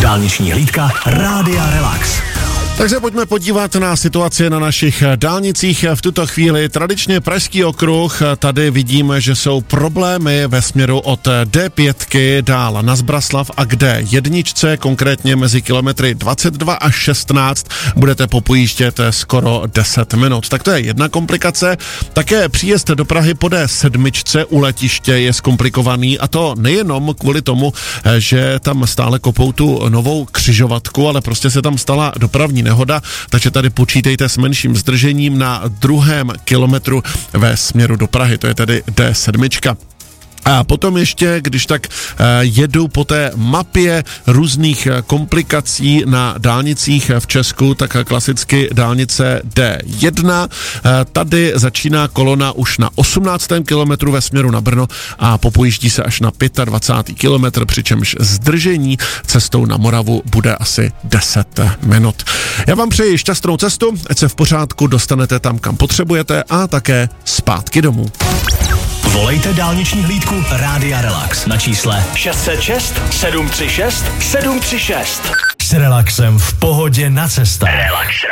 Dálniční hlídka Rádia Relax. Takže pojďme podívat na situaci na našich dálnicích. V tuto chvíli tradičně Pražský okruh, tady vidíme, že jsou problémy ve směru od D5 dál na Zbraslav a k D1, konkrétně mezi kilometry 22 až 16 budete popojíždět skoro 10 minut. Tak to je jedna komplikace. Také příjezd do Prahy po D7 u letiště je zkomplikovaný, a to nejenom kvůli tomu, že tam stále kopou tu novou křižovatku, ale prostě se tam stala dopravní nehoda, takže tady počítejte s menším zdržením na 2. kilometru ve směru do Prahy, to je tedy D7. A potom ještě, když tak jedu po té mapě různých komplikací na dálnicích v Česku, tak klasicky dálnice D1. Tady začíná kolona už na 18. kilometru ve směru na Brno a popojíždí se až na 25. kilometr, přičemž zdržení cestou na Moravu bude asi 10 minut. Já vám přeji šťastnou cestu, ať se v pořádku dostanete tam, kam potřebujete, a také zpátky domů. Volejte dálniční hlídku Rádia Relax na čísle 606 736 736. S relaxem v pohodě na cestách. Relax